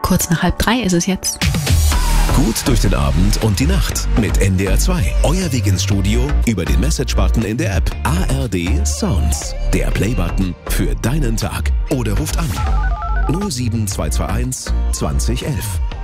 Kurz nach 2:30 ist es jetzt. Gut durch den Abend und die Nacht mit NDR 2. Euer Weg ins Studio über den Message-Button in der App. ARD Sounds. Der Play-Button für deinen Tag. Oder ruft an 07221 2011.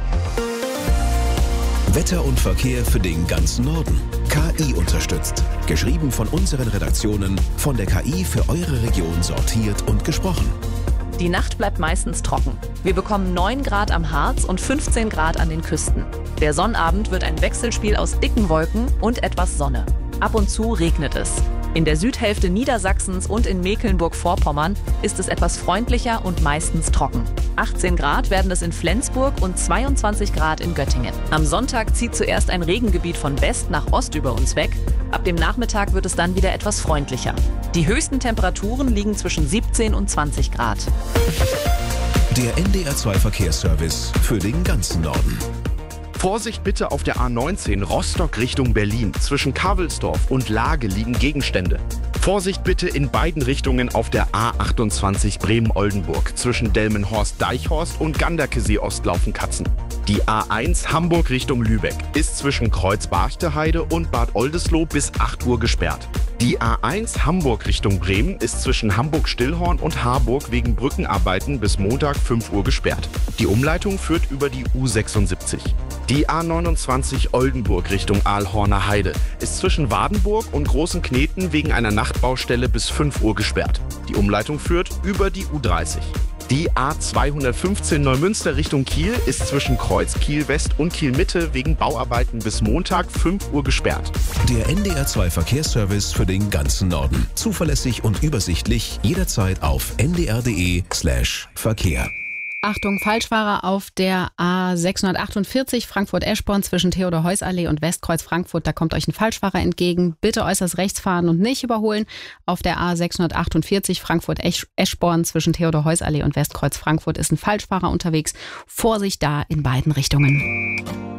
Wetter und Verkehr für den ganzen Norden. KI unterstützt. Geschrieben von unseren Redaktionen, von der KI für eure Region sortiert und gesprochen. Die Nacht bleibt meistens trocken. Wir bekommen 9 Grad am Harz und 15 Grad an den Küsten. Der Sonnabend wird ein Wechselspiel aus dicken Wolken und etwas Sonne. Ab und zu regnet es. In der Südhälfte Niedersachsens und in Mecklenburg-Vorpommern ist es etwas freundlicher und meistens trocken. 18 Grad werden es in Flensburg und 22 Grad in Göttingen. Am Sonntag zieht zuerst ein Regengebiet von West nach Ost über uns weg. Ab dem Nachmittag wird es dann wieder etwas freundlicher. Die höchsten Temperaturen liegen zwischen 17 und 20 Grad. Der NDR 2 Verkehrsservice für den ganzen Norden. Vorsicht bitte auf der A19 Rostock Richtung Berlin. Zwischen Kavelsdorf und Lage liegen Gegenstände. Vorsicht bitte in beiden Richtungen auf der A28 Bremen-Oldenburg. Zwischen Delmenhorst-Deichhorst und Ganderkesee-Ost laufen Katzen. Die A1 Hamburg Richtung Lübeck ist zwischen Kreuz-Barchte-Heide und Bad Oldesloe bis 8 Uhr gesperrt. Die A1 Hamburg Richtung Bremen ist zwischen Hamburg-Stillhorn und Harburg wegen Brückenarbeiten bis Montag 5 Uhr gesperrt. Die Umleitung führt über die U76. Die A29 Oldenburg Richtung Aalhorner Heide ist zwischen Wadenburg und Großen Kneten wegen einer Nachtbaustelle bis 5 Uhr gesperrt. Die Umleitung führt über die U30. Die A215 Neumünster Richtung Kiel ist zwischen Kreuz Kiel West und Kiel Mitte wegen Bauarbeiten bis Montag 5 Uhr gesperrt. Der NDR 2 Verkehrsservice für den ganzen Norden. Zuverlässig und übersichtlich jederzeit auf ndr.de/Verkehr. Achtung, Falschfahrer auf der A648 Frankfurt-Eschborn zwischen Theodor-Heuss-Allee und Westkreuz Frankfurt. Da kommt euch ein Falschfahrer entgegen. Bitte äußerst rechts fahren und nicht überholen. Auf der A648 Frankfurt-Eschborn zwischen Theodor-Heuss-Allee und Westkreuz Frankfurt ist ein Falschfahrer unterwegs. Vorsicht da in beiden Richtungen.